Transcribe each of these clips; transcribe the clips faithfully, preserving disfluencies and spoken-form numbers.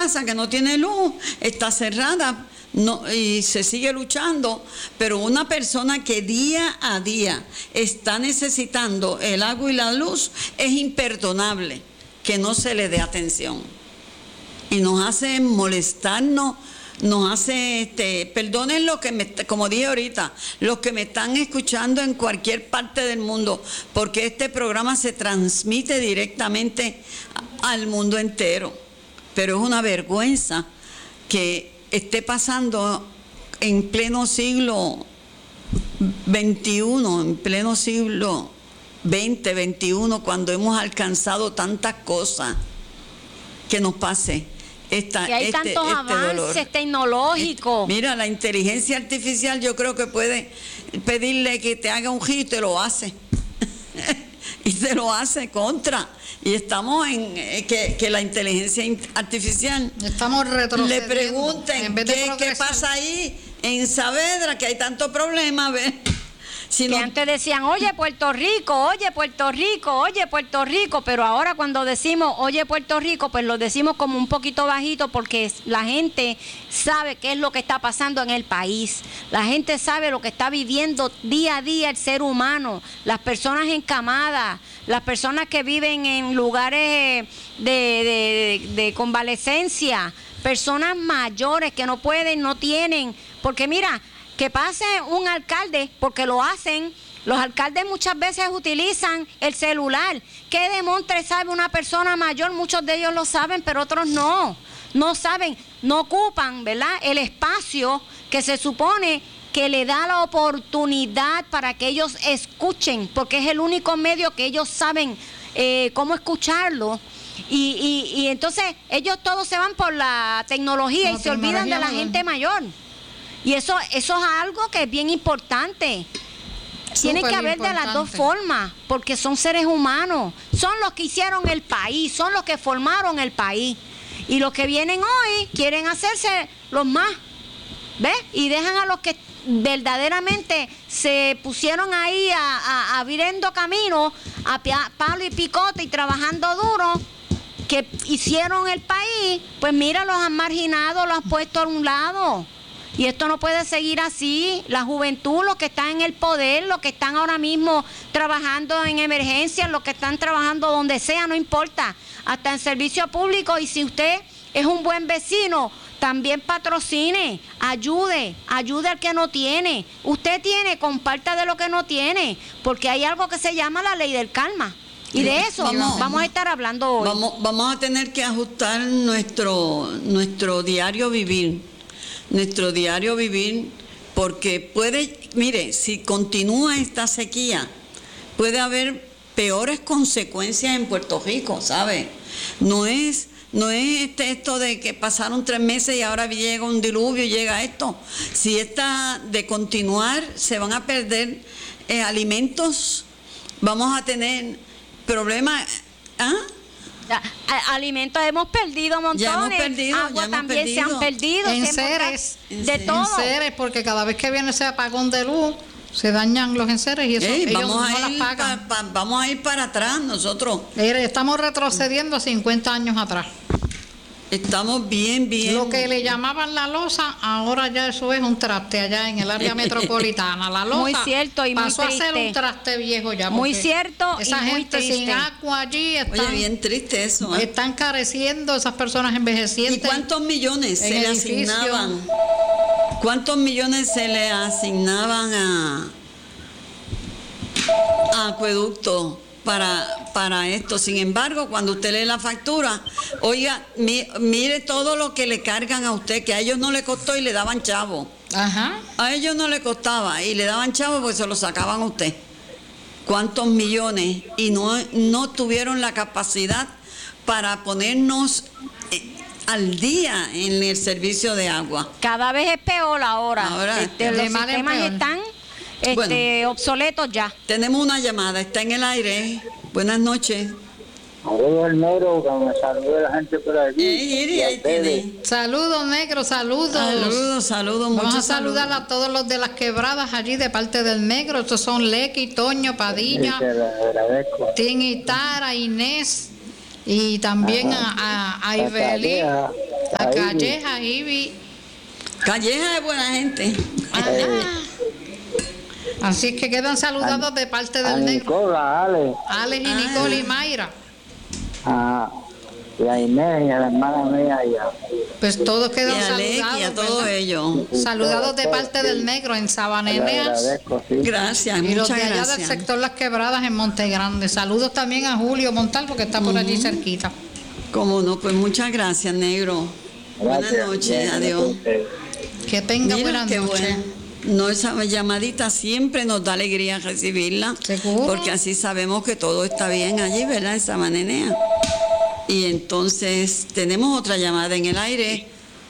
casa que no tiene luz, está cerrada, no, y se sigue luchando, pero una persona que día a día está necesitando el agua y la luz, es imperdonable que no se le dé atención. Y nos hace molestarnos, nos hace, este, perdonen lo que me, como dije ahorita, los que me están escuchando en cualquier parte del mundo, porque este programa se transmite directamente al mundo entero. Pero es una vergüenza que esté pasando en pleno siglo veintiuno, en pleno siglo veinte, veintiuno, cuando hemos alcanzado tantas cosas, que nos pase esta, que hay este, tantos este avances dolor tecnológicos. Este, mira, la inteligencia artificial yo creo que puede pedirle que te haga un giro y te lo hace. Y te lo hace contra. Y estamos en eh, que, que la inteligencia artificial estamos retrocediendo. Le pregunten en vez de qué, qué pasa ahí en Saavedra, que hay tantos problemas, ¿ves? Si que no, antes decían, oye Puerto Rico, oye Puerto Rico, oye Puerto Rico, pero ahora cuando decimos oye Puerto Rico, pues lo decimos como un poquito bajito, porque la gente sabe qué es lo que está pasando en el país, la gente sabe lo que está viviendo día a día el ser humano, las personas encamadas, las personas que viven en lugares de, de, de convalecencia, personas mayores que no pueden, no tienen, porque mira, que pase un alcalde, porque lo hacen, los alcaldes muchas veces utilizan el celular. ¿Qué demontre sabe una persona mayor? Muchos de ellos lo saben, pero otros no. No saben, no ocupan, ¿verdad?, el espacio que se supone que le da la oportunidad para que ellos escuchen, porque es el único medio que ellos saben eh, cómo escucharlo. Y, y, y entonces ellos todos se van por la tecnología la y se olvidan de la mayor. gente mayor. Y eso, eso es algo que es bien importante. Tiene que haber de las dos formas, porque son seres humanos, son los que hicieron el país, son los que formaron el país. Y los que vienen hoy quieren hacerse los más, ¿ves? Y dejan a los que verdaderamente se pusieron ahí a, a, abriendo camino, a palo y picote y trabajando duro, que hicieron el país, pues mira, los han marginado, los han puesto a un lado. Y esto no puede seguir así. La juventud, los que están en el poder, los que están ahora mismo trabajando en emergencias, los que están trabajando donde sea, no importa, hasta en servicio público. Y si usted es un buen vecino, también patrocine, ayude, ayude al que no tiene. Usted tiene, comparta de lo que no tiene, porque hay algo que se llama la ley del karma. Y de eso vamos, vamos a estar hablando hoy. Vamos, vamos a tener que ajustar nuestro, nuestro diario vivir. Nuestro diario vivir, porque puede, mire, si continúa esta sequía, puede haber peores consecuencias en Puerto Rico, ¿sabe? No es, no es este, esto de que pasaron tres meses y ahora llega un diluvio y llega esto. Si esta de continuar, se van a perder eh, alimentos, vamos a tener problemas, ¿ah? Ya, alimentos hemos perdido montones, ya hemos perdido, agua ya hemos también perdido. se han perdido, enseres, de en todo. enseres, porque cada vez que viene ese apagón de luz se dañan los enseres y eso Ey, ellos vamos no a las ir pagan. pa, pa, vamos a ir para atrás nosotros. Mire, estamos retrocediendo a cincuenta años atrás. Estamos bien, bien. Lo que le llamaban la loza, ahora ya eso es un traste allá en el área metropolitana. La loza Muy cierto y muy pasó a ser triste. un traste viejo ya. Muy cierto esa y muy gente triste. sin agua allí están, Oye, bien triste eso, ¿eh? están careciendo esas personas envecientes. ¿Y cuántos millones se en le edificios. asignaban? ¿Cuántos millones se le asignaban a, a acueducto para, para esto? Sin embargo, cuando usted lee la factura, oiga, mi, mire todo lo que le cargan a usted, que a ellos no le costó y le daban chavo. Ajá. A ellos no le costaba y le daban chavo porque se lo sacaban a usted. ¿Cuántos millones? Y no, no tuvieron la capacidad para ponernos eh, al día en el servicio de agua. Cada vez es peor ahora. Ahora, este, de los mal en sistemas peor. están este, Bueno. obsoletos ya. Tenemos una llamada, está en el aire. Buenas noches. Saludos al negro, que me salude la gente por allí. Eh, Iri, ahí tiene. Saludos, negro, saludos. Saludos, saludos, Vamos muchos a saludar saludos. a todos los de las quebradas allí de parte del negro. Estos son Lequi, Toño, Y Padilla, te lo agradezco. Tin y Tara, Inés y también a, a, a Ibelí. Rosalía, A Calleja, Ivy. Calleja es buena gente. Ajá. Así es que quedan saludados de parte del negro. Nicola, Ale. Alex y Nicole y Mayra. Ah, y a Inés y a la hermana mía y a... Pues todos Y quedan a Alex saludados. y a todos ¿verdad? ellos. Saludados de parte del negro en Le Sabaneneas. agradezco, sí. Gracias, Y los muchas de allá del gracias. sector Las Quebradas en Monte Grande. Saludos también a Julio Montalvo, que está por allí cerquita. Cómo no, pues muchas gracias, negro. Gracias. Buenas noches, Bien, adiós. eh, Que tenga Mira buenas qué noches. bueno. No, esa llamadita siempre nos da alegría recibirla. ¿Seguro? Porque así sabemos que todo está bien allí, ¿verdad? En Sabanenea. Y entonces tenemos otra llamada en el aire.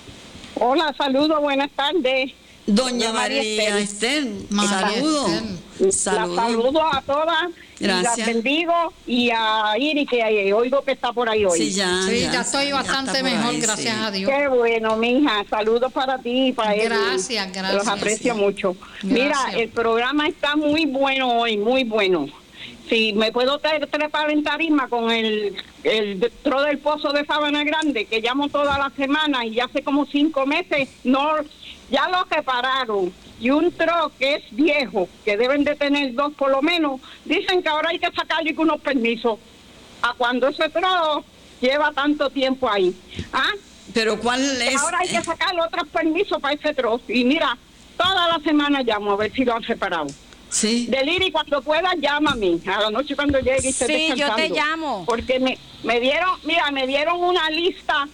Hola, saludos, buenas tardes. Doña Doña María María Esther, María saludos. Esther. Saludos. Las saludo a todas. Y Gracias. las bendigo. Y a Iri, que eh, oigo que está por ahí hoy. Sí, ya, Sí, ya, ya estoy ya bastante está por mejor, ahí, gracias sí. a Dios. Qué bueno, mija. Saludos para ti y para él. Gracias, gracias. Los aprecio mucho. Gracias. Mira, el programa está muy bueno hoy, muy bueno. Si me puedo tre- trepar en tarima con el, el tro del pozo de Sabana Grande, que llamo toda la semana y hace como cinco meses, no, ya lo repararon. Y un tro que es viejo, que deben de tener dos por lo menos, dicen que ahora hay que sacarle unos permisos. A cuando ese tro lleva tanto tiempo ahí. ¿Ah? Pero ¿cuál es? Ahora hay que sacarle otros permisos para ese tro. Y mira, toda la semana llamo a ver si lo han separado. Sí. Deliri, cuando pueda, llámame. A la noche cuando llegue y esté Sí, yo te descansando. llamo. Porque me, me dieron, mira, me dieron una lista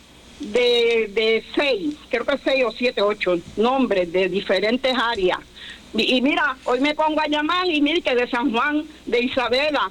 de, de seis, creo que seis o siete, ocho nombres de diferentes áreas. Y, y mira, hoy me pongo a llamar y mire que de San Juan, de Isabela,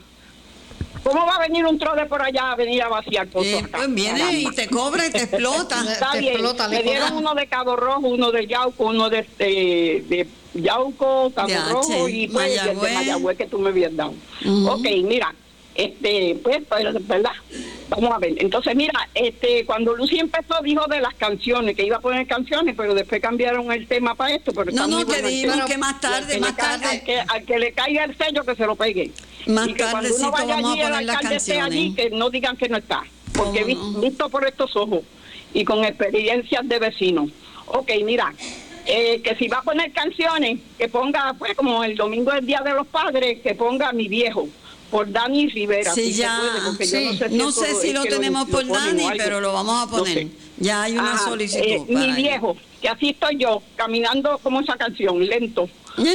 ¿cómo va a venir un tro de por allá a venir a vaciar pozos Eh, acá? pues viene Caramba. y te cobra y te explota. Está Te bien. explota, le Me dieron cobran. uno de Cabo Rojo, uno de Yauco, uno de, de, de Yauco, Cabo De H, Rojo y pues el de Mayagüez. Mayagüez que tú me habías dado. Ujú. Ok, mira, este, pues, pues, verdad. Vamos a ver. Entonces, mira, este, cuando Lucy empezó dijo de las canciones, que iba a poner canciones, pero después cambiaron el tema para esto. Pero No, está no, muy que bueno el dijimos tema. que más Y al tarde, que más le caiga- tarde. Al que, al que le caiga el sello, que se lo pegue. Más y que cuando tardecito uno vaya vamos a allí, el poner las alcalde esté allí, canciones. que no digan que no está. Porque ¿Cómo vi- no? visto por estos ojos y con experiencias de vecinos. Ok, mira, eh, que si va a poner canciones, que ponga, pues como el domingo es el Día de los Padres, que ponga a Mi Viejo, por Dani Rivera. Sí, si se ya. puede, porque yo Sí. no sé si, No eso sé si es lo que tenemos por ponen o Dani, algo. pero lo vamos a No poner. sé. Ya hay una Ajá, solicitud eh, para Mi ello. Viejo, que así estoy yo, caminando como esa canción, lento.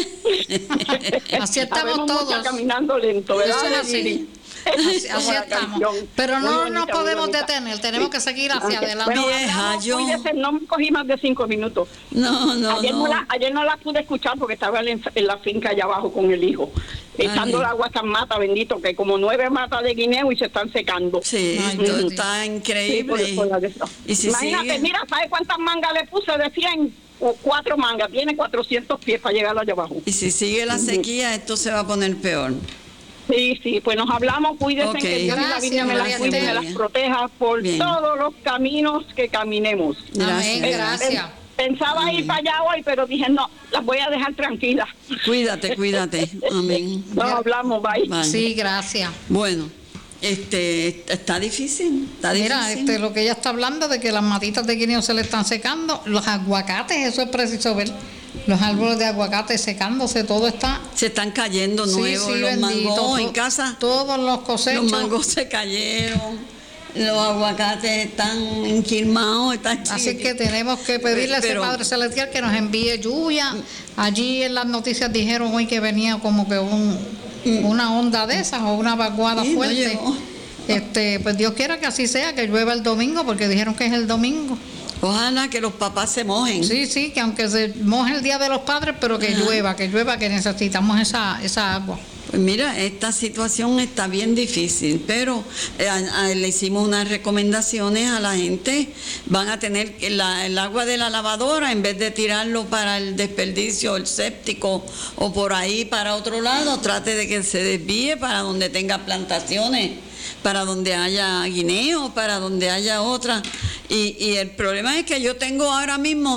Así estamos Habemos todos. muchas caminando lento, ¿verdad? Eso es así. Lili? Así, así Como la estamos. canción. Pero Muy no bonita, nos muy podemos bonita. detener, tenemos que seguir hacia Ok, adelante. bueno, Vieja, hablamos, yo- cuídese, no me cogí más de cinco minutos. No, no, ayer, no. no. la, ayer no la pude escuchar porque estaba en, en la finca allá abajo con el hijo, echando Ay. el agua a esas matas, bendito, que como nueve matas de guineo y se están secando. Sí, Ay, esto Dios. está Sí, increíble. por- por la de eso. Y si Imagínate, sigue- mira, ¿sabes cuántas mangas le puse de cien? O cuatro mangas, tiene cuatrocientos pies para llegar allá abajo. Y si sigue la sequía, esto se va a poner peor. Sí, sí, pues nos hablamos, cuídense, Ok. que Dios y la Gracias, Virgen me las María cuide y me Esther. las proteja por Bien. todos los caminos que caminemos. Gracias. Amén, gracias. Pensaba ir para allá hoy, pero dije, no, las voy a dejar tranquilas. Cuídate, cuídate. Amén. Nos hablamos, bye. Vale. Sí, gracias. Bueno, este, está difícil, está difícil. Mira, este, lo que ella está hablando de que las matitas de guineo se le están secando, los aguacates, eso es preciso ver. Los árboles de aguacate secándose, todo está. Se están cayendo Sí, nuevos, sí, los bendito, mangos en to- casa. Todos los cosechos. Los mangos se cayeron, los aguacates están enquilmados, están Así que chiquitos. tenemos que pedirle a ese Pero- Padre Celestial que nos envíe lluvia. Allí en las noticias dijeron hoy que venía como que un, una onda de esas o una vaguada Sí, no fuerte. llegó. Este, pues Dios quiera que así sea, que llueva el domingo, porque dijeron que es el domingo. Ojalá que los papás se mojen. Sí, sí, que aunque se moje el Día de los Padres, pero que Ajá. llueva, que llueva, que necesitamos esa, esa agua. Pues mira, esta situación está bien difícil, pero eh, a- a- le hicimos unas recomendaciones a la gente. Van a tener que la- el agua de la lavadora, en vez de tirarlo para el desperdicio, el séptico o por ahí para otro lado, trate de que se desvíe para donde tenga plantaciones, para donde haya guineo, para donde haya otra. Y, y el problema es que yo tengo ahora mismo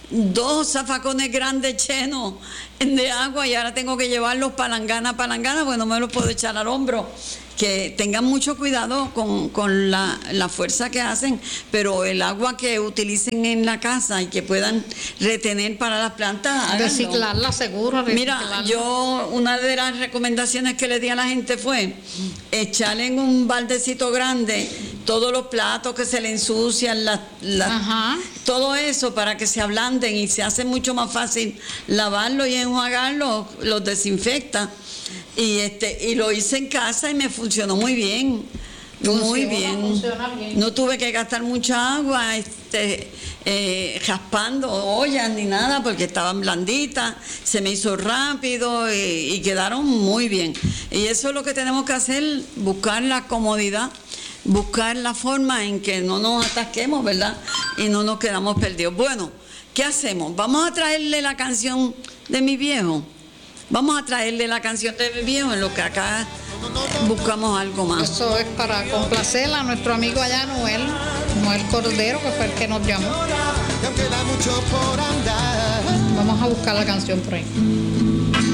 dos zafacones grandes llenos de agua y ahora tengo que llevarlos palangana, palangana, porque no me los puedo echar al hombro. Que tengan mucho cuidado con, con la, la fuerza que hacen, pero el agua que utilicen en la casa y que puedan retener para las plantas, háganlo. Reciclarla, seguro. Reciclarla. Mira, yo una de las recomendaciones que le di a la gente fue echarle en un baldecito grande todos los platos que se le ensucian, la, la, todo eso para que se ablanden y se hace mucho más fácil lavarlo y enjuagarlo, los desinfecta. Y este y lo hice en casa y me funcionó muy bien, funciona, muy bien. bien. No tuve que gastar mucha agua, este, eh, raspando ollas ni nada porque estaban blanditas, se me hizo rápido y, y quedaron muy bien. Y eso es lo que tenemos que hacer, buscar la comodidad, buscar la forma en que no nos atasquemos, ¿verdad? Y no nos quedamos perdidos. Bueno, ¿qué hacemos? Vamos a traerle la canción de mi viejo. Vamos a traerle la canción de mi viejo en lo que acá buscamos algo más. Eso es para complacer a nuestro amigo allá, Noel, Noel Cordero, que fue el que nos llamó. Vamos a buscar la canción por ahí.